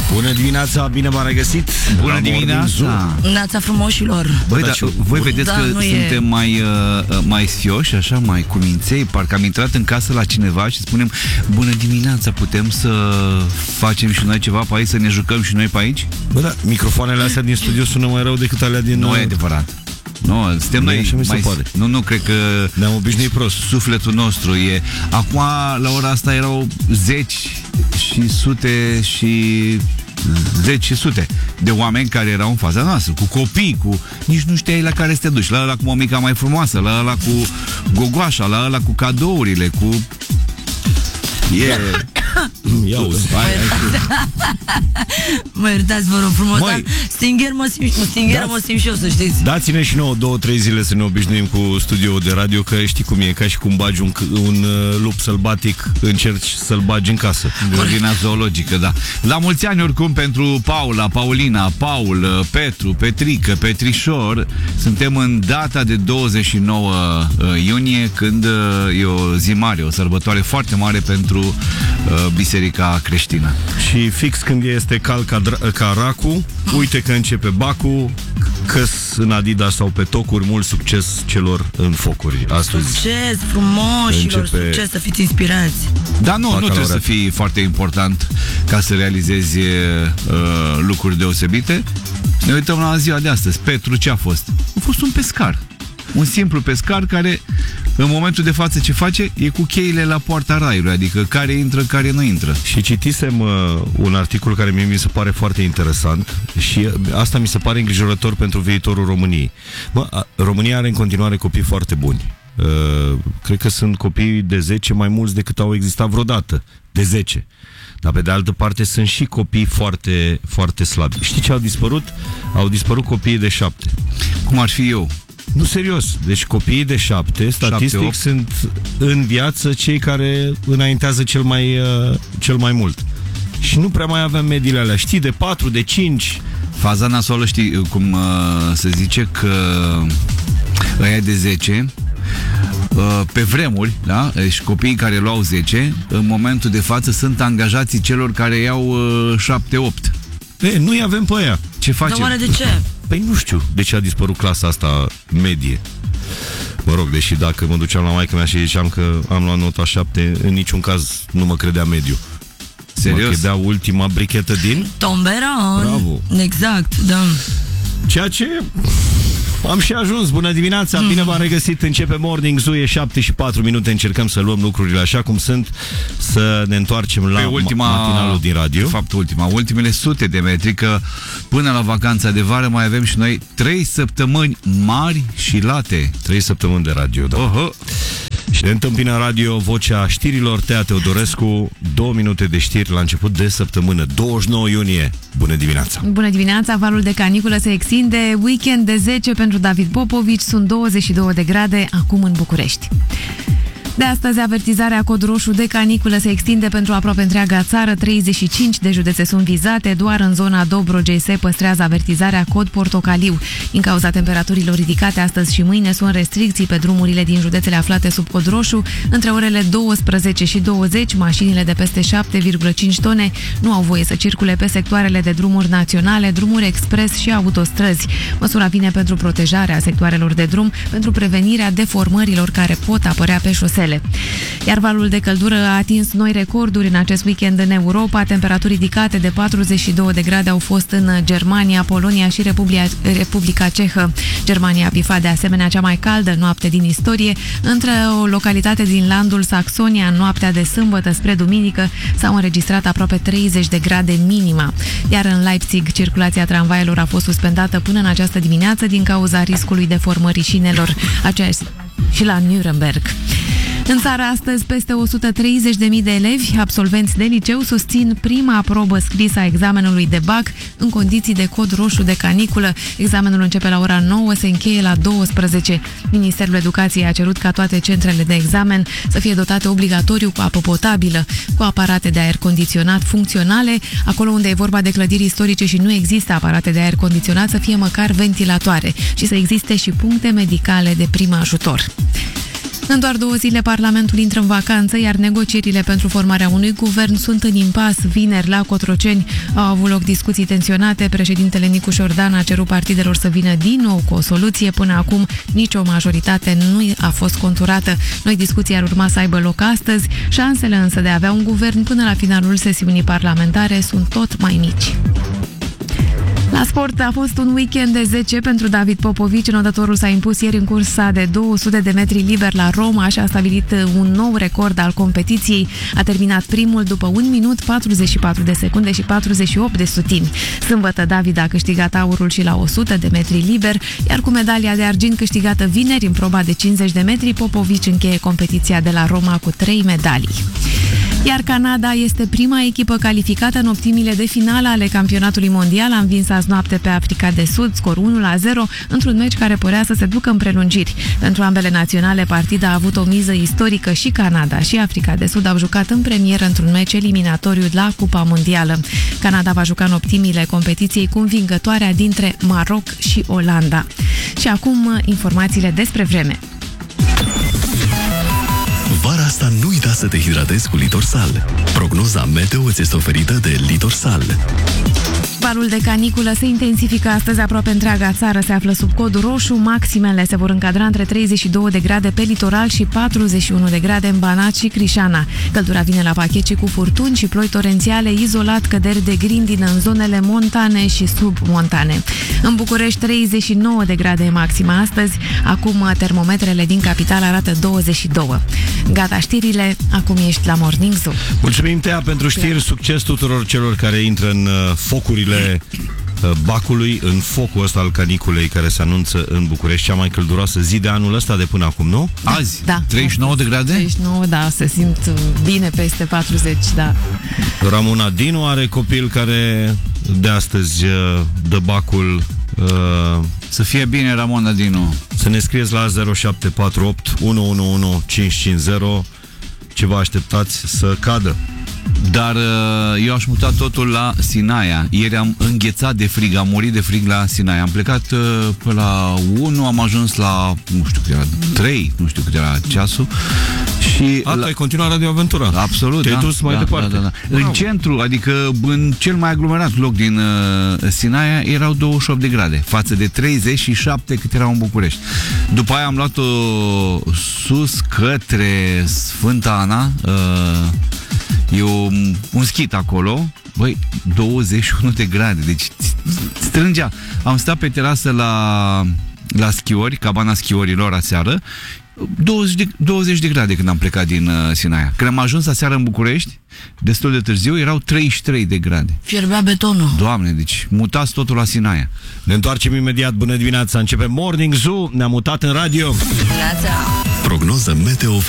Bună dimineața, bine v-am regăsit. Bună dimineața. Neața frumoșilor. Băi, dar voi vedeți că suntem mai sfioși, așa, mai cuminței. Parcă am intrat în casă la cineva și spunem: bună dimineața, putem să facem și noi ceva pe aici, să ne jucăm și noi pe aici? Bă, da, microfoanele astea din studio sună mai rău decât alea din... Nu e adevărat. Nu, suntem noi nu cred că ne-am obișnuit prost. Sufletul nostru e... Acum, la ora asta erau zeci și sute și zeci și sute de oameni care erau în fața noastră, cu copii, cu... Nici nu știai la care să te duci. La ăla cu mămica mai frumoasă, la ăla cu gogoașa, la ăla cu cadourile, cu... Ia uzi. Mă iertați, vă rog frumos, dar stingher mă simt și eu, să știți. Dați-ne și nouă 2-3 zile să ne obișnuim cu studioul de radio, că știi cum e, ca și cum bagi un lup sălbatic, încerci să-l bagi în casă. De ordinea zoologică, da. La mulți ani oricum pentru Paula, Paulina, Paul, Petru, Petrică, Petrișor. Suntem în data de 29 iunie, când e o zi mare, o sărbătoare foarte mare pentru biserica creștină. Și fix când este cal ca racu, uite că începe bacul, că-s în Adidas sau pe tocuri. Mult succes celor în focuri astăzi. Succes, frumoșilor, succes, să fiți inspirați. Dar nu trebuie să fii foarte important ca să realizezi lucruri deosebite. Ne uităm la ziua de astăzi. Petru ce a fost? A fost un pescar. Un simplu pescar care, în momentul de față, ce face? E cu cheile la poarta raiului, adică care intră, care nu intră. Și citisem un articol care mie mi se pare foarte interesant și asta mi se pare îngrijorător pentru viitorul României. România are în continuare copii foarte buni. Cred că sunt copii de 10 mai mulți decât au existat vreodată. De 10. Dar pe de altă parte sunt și copii foarte, foarte slabi. Știi ce au dispărut? Au dispărut copiii de 7. Cum ar fi eu? Nu, serios. Deci copiii de 7, statistic, 7-8, sunt în viață cei care înaintează cel mai mult. Și nu prea mai avem mediile alea. Știi, de 4, de 5. Faza nasoală, știi cum se zice, că ăia de 10... pe vremuri, da? Deci copiii care luau 10, în momentul de față sunt angajații celor care iau 7-8. Nu-i avem pe aia. Ce facem? Dar oare de ce? Păi nu știu de ce a dispărut clasa asta medie. Mă rog, deși dacă mă duceam la maică mea și ziceam că am luat nota 7, în niciun caz nu mă credea mediu. Serios? Mă credea ultima brichetă din... Tomberon. Bravo. Exact, da. Ceea ce... Am și ajuns, bună dimineața, bine v-am regăsit, începe Morning Zoo, e 7 și 4 minute, încercăm să luăm lucrurile așa cum sunt, să ne întoarcem la matinalul din radio. De fapt, ultimele sute de metri, că până la vacanța de vară mai avem și noi 3 săptămâni mari și late. 3 săptămâni de radio, da. Și ne întâmpină în radio vocea știrilor, Tea Teodorescu, 2 minute de știri la început de săptămână, 29 iunie. Bună dimineața! Bună dimineața! Valul de caniculă se extinde, weekend de 10 pentru David Popovici, sunt 22 de grade acum în București. De astăzi, avertizarea cod roșu de caniculă se extinde pentru aproape întreaga țară. 35 de județe sunt vizate, doar în zona Dobrogei se păstrează avertizarea cod portocaliu. Din cauza temperaturilor ridicate astăzi și mâine sunt restricții pe drumurile din județele aflate sub cod roșu. Între orele 12 și 20, mașinile de peste 7,5 tone nu au voie să circule pe sectoarele de drumuri naționale, drumuri expres și autostrăzi. Măsura vine pentru protejarea sectoarelor de drum, pentru prevenirea deformărilor care pot apărea pe șosele. Iar valul de căldură a atins noi recorduri în acest weekend în Europa. Temperaturi ridicate de 42 de grade au fost în Germania, Polonia și Republica Cehă. Germania a bifat de asemenea cea mai caldă noapte din istorie. Între o localitate din landul Saxonia, în noaptea de sâmbătă spre duminică, s-au înregistrat aproape 30 de grade minima. Iar în Leipzig, circulația tramvaielor a fost suspendată până în această dimineață din cauza riscului deformării șinelor. Și la Nuremberg. În țară astăzi, peste 130.000 de elevi absolvenți de liceu susțin prima probă scrisă a examenului de BAC în condiții de cod roșu de caniculă. Examenul începe la ora 9, se încheie la 12. Ministerul Educației a cerut ca toate centrele de examen să fie dotate obligatoriu cu apă potabilă, cu aparate de aer condiționat funcționale, acolo unde e vorba de clădiri istorice și nu există aparate de aer condiționat, să fie măcar ventilatoare și să existe și puncte medicale de prim ajutor. În doar 2 zile, Parlamentul intră în vacanță, iar negocierile pentru formarea unui guvern sunt în impas. Vineri, la Cotroceni, au avut loc discuții tensionate. Președintele Nicu Șordan a cerut partidelor să vină din nou cu o soluție. Până acum, nicio majoritate nu a fost conturată. Noi discuții ar urma să aibă loc astăzi. Șansele însă de a avea un guvern până la finalul sesiunii parlamentare sunt tot mai mici. La sport a fost un weekend de 10 pentru David Popovici. Notătorul s-a impus ieri în cursa de 200 de metri liber la Roma și a stabilit un nou record al competiției. A terminat primul după 1 minut 44 de secunde și 48 de sutimi. Sâmbătă, David a câștigat aurul și la 100 de metri liber, iar cu medalia de argint câștigată vineri în proba de 50 de metri, Popovici încheie competiția de la Roma cu 3 medalii. Iar Canada este prima echipă calificată în optimile de finală ale campionatului mondial. A învins azi noapte pe Africa de Sud, scor 1-0, într-un meci care părea să se ducă în prelungiri. Pentru ambele naționale, partida a avut o miză istorică. Și Canada și Africa de Sud au jucat în premieră într-un meci eliminatoriu la Cupa Mondială. Canada va juca în optimile competiției cu învingătoarea dintre Maroc și Olanda. Și acum, informațiile despre vreme. Vara asta nu uita să te hidratezi cu Litorsal. Prognoza meteo îți este oferită de Litorsal. Valul de caniculă se intensifică astăzi aproape întreaga țară. Se află sub cod roșu. Maximele se vor încadra între 32 de grade pe litoral și 41 de grade în Banat și Crișana. Căldura vine la pachet și cu furtuni și ploi torențiale, izolat căderi de grindină în zonele montane și submontane. În București, 39 de grade maxima astăzi. Acum termometrele din capitală arată 22. Gata știrile, acum ești la Morning Zoo. Mulțumim, Tea, pentru știri. Succes tuturor celor care intră în focurile bacului, în focul ăsta al caniculei care se anunță în București, cea mai călduroasă zi de anul ăsta de până acum, nu? Azi? Da. 39 de grade? 39, da, se simt bine peste 40, da. Ramona Dinu are copil care de astăzi dă bacul. Să fie bine, Ramona Dinu. Să ne scrieți la 0748 111 550 ce vă așteptați să cadă. Dar eu aș muta totul la Sinaia. Ieri am înghețat de frig, am murit de frig la Sinaia. Am plecat pe la 1, am ajuns la, nu știu cât era, 3, nu știu cât era ceasul. Și ai continuat Radio Aventura. Absolut, te-ai dus mai departe. Da. În centru, adică în cel mai aglomerat loc din Sinaia, erau 28 de grade, față de 37 cât erau în București. După aia am luat-o sus către Sfânta Ana, e un schit acolo, băi, 21 de grade, deci strângea. Am stat pe terasă la schiori, cabana schiorilor aseară, 20 de grade când am plecat din Sinaia. Când am ajuns aseară în București, destul de târziu, erau 33 de grade. Fierbea betonul. Doamne, deci mutați totul la Sinaia. Ne întoarcem imediat, bună dimineața, începe Morning Zoo, ne-am mutat în radio. Neața. Prognoză meteo